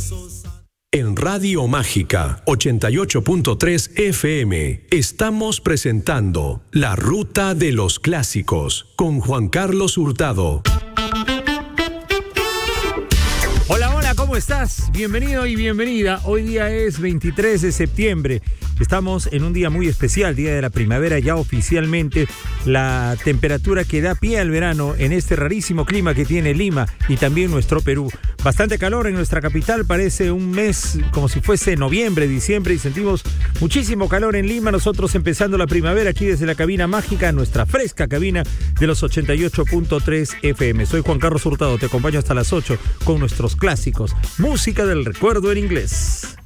En Radio Mágica 88.3 FM estamos presentando La Ruta de los Clásicos con Juan Carlos Hurtado. Hola, hola, ¿cómo estás? Bienvenido y bienvenida. Hoy día es 23 de septiembre. Estamos en un día muy especial, día de la primavera, ya oficialmente la temperatura que da pie al verano en este rarísimo clima que tiene Lima y también nuestro Perú. Bastante calor en nuestra capital, parece un mes como si fuese noviembre, diciembre, y sentimos muchísimo calor en Lima. Nosotros empezando la primavera aquí desde la cabina mágica, nuestra fresca cabina de los 88.3 FM. Soy Juan Carlos Hurtado, te acompaño hasta las 8 con nuestros clásicos, música del recuerdo en inglés.